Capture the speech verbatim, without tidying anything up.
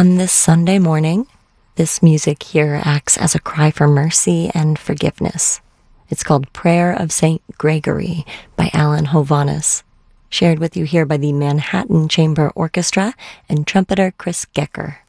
On this Sunday morning, this music here acts as a cry for mercy and forgiveness. It's called Prayer of Saint Gregory by Alan Hovhaness, shared with you here by the Manhattan Chamber Orchestra and trumpeter Chris Gecker.